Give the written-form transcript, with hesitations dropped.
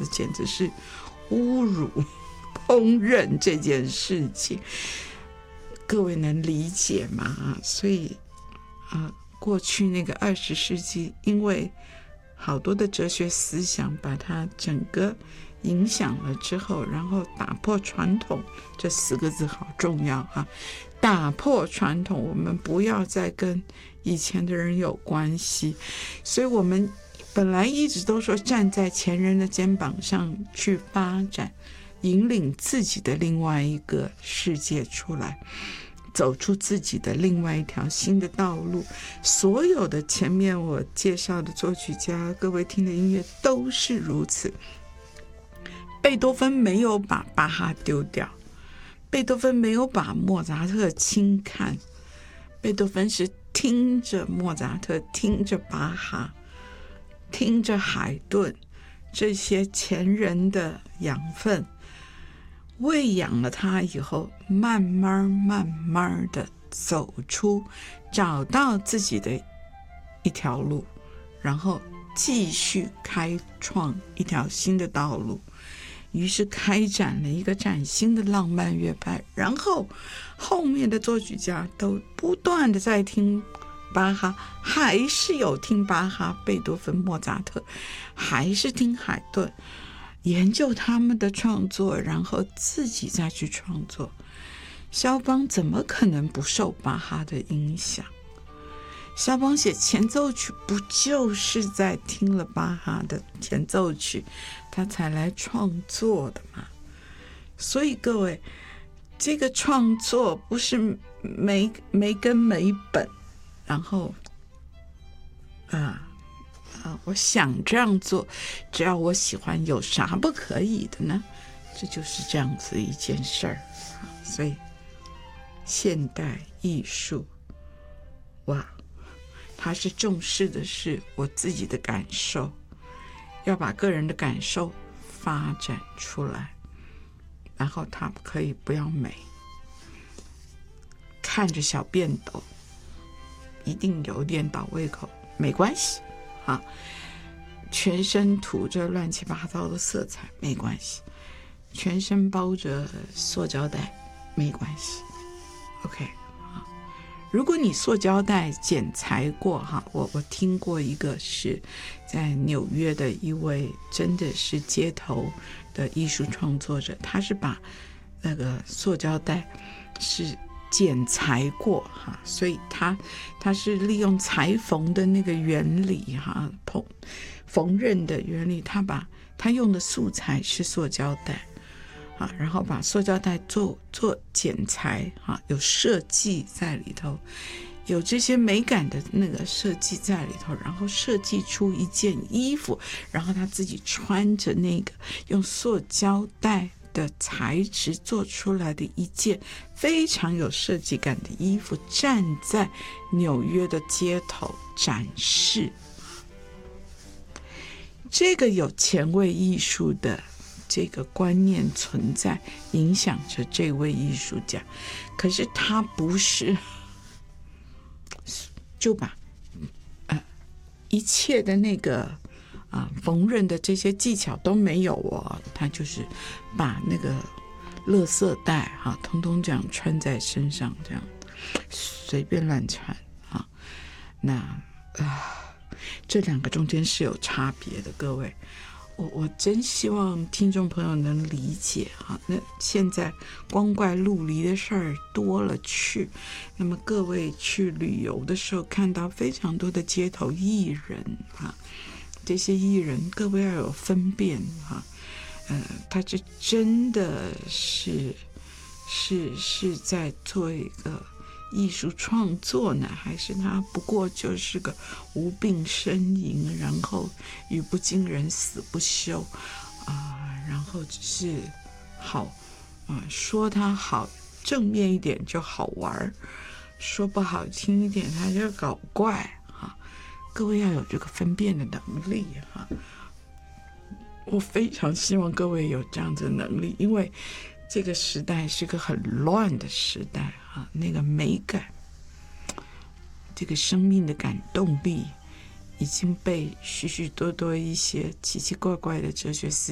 的简直是侮辱烹饪这件事情，各位能理解吗？所以过去那个20世纪，因为好多的哲学思想把它整个影响了之后，然后打破传统，这4个字好重要啊！打破传统，我们不要再跟以前的人有关系。所以我们本来一直都说站在前人的肩膀上去发展，引领自己的另外一个世界出来，走出自己的另外一条新的道路。所有的前面我介绍的作曲家，各位听的音乐都是如此。贝多芬没有把巴哈丢掉，贝多芬没有把莫扎特轻看，贝多芬是听着莫扎特，听着巴哈，听着海顿，这些前人的养分喂养了他以后，慢慢的走出，找到自己的一条路，然后继续开创一条新的道路。于是开展了一个崭新的浪漫乐派，然后后面的作曲家都不断的在听巴哈，还是有听巴哈、贝多芬、莫扎特，还是听海顿，研究他们的创作，然后自己再去创作。肖邦怎么可能不受巴哈的影响？肖邦写前奏曲不就是在听了巴哈的前奏曲他才来创作的吗？所以各位，这个创作不是没根没本，然后我想这样做，只要我喜欢，有啥不可以的呢？这就是这样子一件事儿。所以现代艺术，哇，它是重视的是我自己的感受，要把个人的感受发展出来，然后它可以不要美，看着小便斗一定有点倒胃口，没关系啊，全身涂着乱七八糟的色彩没关系，全身包着塑胶袋没关系 OK。如果你塑胶袋剪裁过哈，我听过一个是在纽约的一位真的是街头的艺术创作者，他是把那个塑胶袋是剪裁过哈，所以他是利用裁缝的那个原理哈，缝纫的原理，他用的素材是塑胶袋。然后把塑胶袋做剪裁有设计在里头，有这些美感的那个设计在里头，然后设计出一件衣服，然后他自己穿着那个用塑胶袋的材质做出来的一件非常有设计感的衣服，站在纽约的街头展示。这个有前卫艺术的这个观念存在，影响着这位艺术家。可是他不是就把一切的那个缝纫的这些技巧都没有哦，他就是把那个垃圾袋通通这样穿在身上，这样随便乱穿那这两个中间是有差别的，各位。我真希望听众朋友能理解那现在光怪陆离的事儿多了去，那么各位去旅游的时候看到非常多的街头艺人这些艺人各位要有分辨他这真的是在做一个艺术创作呢，还是他不过就是个无病呻吟，然后语不惊人死不休然后只是好说他好正面一点就好玩，说不好听一点他就搞怪各位要有这个分辨的能力我非常希望各位有这样子的能力，因为这个时代是个很乱的时代那个美感，这个生命的感动力已经被许许多多一些奇奇怪怪的哲学思